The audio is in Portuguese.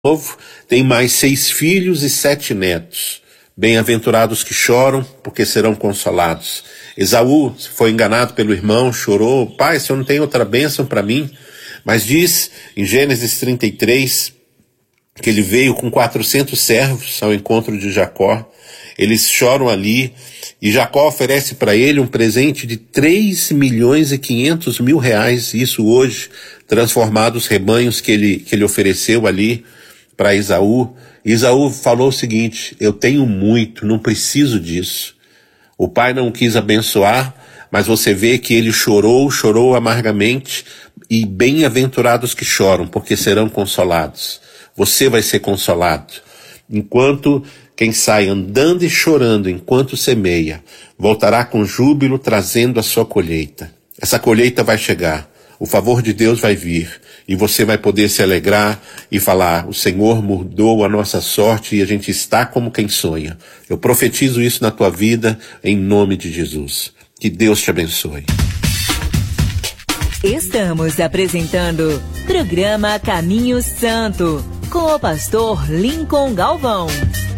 novo, tem mais 6 filhos e 7 netos. Bem-aventurados que choram, porque serão consolados. Esaú foi enganado pelo irmão, chorou: pai, se eu não tenho outra bênção para mim. Mas diz em Gênesis 33 que ele veio com 400 servos ao encontro de Jacó. Eles choram ali e Jacó oferece para ele um presente de 3.500.000 reais, isso hoje, transformado os rebanhos que ele ofereceu ali para Esaú. Esaú falou o seguinte: eu tenho muito, não preciso disso. O pai não quis abençoar, mas você vê que ele chorou amargamente. E bem-aventurados que choram, porque serão consolados. Você vai ser consolado. Enquanto quem sai andando e chorando enquanto semeia, voltará com júbilo trazendo a sua colheita. Essa colheita vai chegar, o favor de Deus vai vir, e você vai poder se alegrar e falar: o Senhor mudou a nossa sorte e a gente está como quem sonha. Eu profetizo isso na tua vida, em nome de Jesus. Que Deus te abençoe. Estamos apresentando programa Caminho Santo, com o pastor Lincoln Galvão.